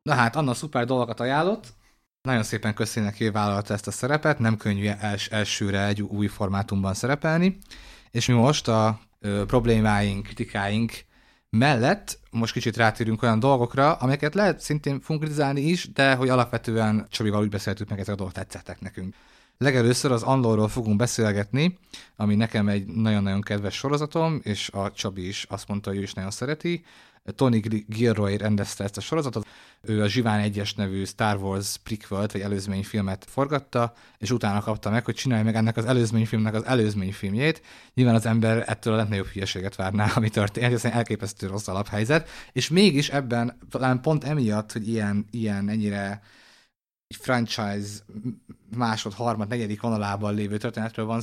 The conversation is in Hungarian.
Na hát, Anna szuper dolgokat ajánlott. Nagyon szépen köszönjük neki, hogy vállalta ezt a szerepet. Nem könnyű elsőre egy új formátumban szerepelni. És mi most a problémáink, kritikáink mellett most kicsit rátérünk olyan dolgokra, amelyeket lehet szintén fogunk kritizálni is, de hogy alapvetően Csabival úgy beszéltük meg, ezek a dolgok tetszettek nekünk. Legelőször az Andorról fogunk beszélgetni, ami nekem egy nagyon-nagyon kedves sorozatom, és a Csabi is azt mondta, hogy ő is nagyon szereti. Tony Gilroy rendezte ezt a sorozatot. Ő a Zsivány 1-es nevű Star Wars prequelt, vagy előzményfilmet forgatta, és utána kapta meg, hogy csinálja meg ennek az előzményfilmnek az előzményfilmjét. Nyilván az ember ettől a legnagyobb hülyeséget várná, ami történt, hiszen elképesztő rossz alaphelyzet, és mégis ebben talán pont emiatt, hogy ilyen ennyire egy franchise másod, harmad, negyedik vonalában lévő történetről van